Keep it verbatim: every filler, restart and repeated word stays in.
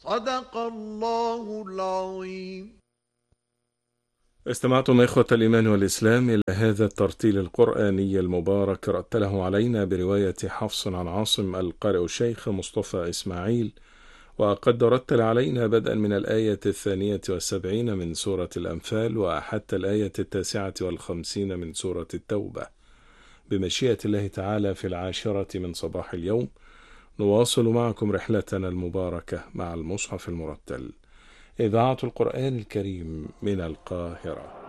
صدق الله العظيم. استمعتم إخوة الإيمان والإسلام إلى هذا الترتيل القرآني المبارك، رتله علينا برواية حفص عن عاصم القارئ الشيخ مصطفى إسماعيل، وقد رتل علينا بدءا من الآية الثانية والسبعين من سورة الأنفال وحتى الآية التاسعة والخمسين من سورة التوبة. بمشيئة الله تعالى في العاشرة من صباح اليوم نواصل معكم رحلتنا المباركة مع المصحف المرتل، إذاعة القرآن الكريم من القاهرة.